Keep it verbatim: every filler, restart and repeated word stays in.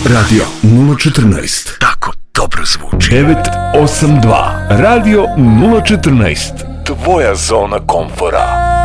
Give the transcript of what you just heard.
Radio nula četrnaest. Tako dobro zvuči. devet osam dva. Radio nula četrnaest. Tvoja zona komfora.